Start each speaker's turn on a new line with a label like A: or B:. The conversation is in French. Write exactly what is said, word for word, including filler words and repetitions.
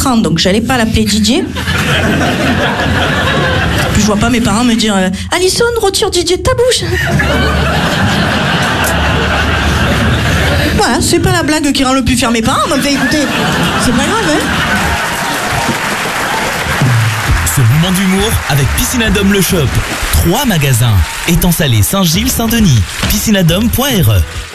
A: trente, donc j'allais pas l'appeler Didier. Puis je vois pas mes parents me dire euh, « Alison, retire Didier de ta bouche !» Voilà, c'est pas la blague qui rend le plus fier mes parents, donc écoutez, c'est pas grave, hein.
B: Ce moment d'humour avec Piscinadome Le Shop. Trois magasins. Étang Salé, Saint-Gilles, Saint-Denis. piscinadome point r e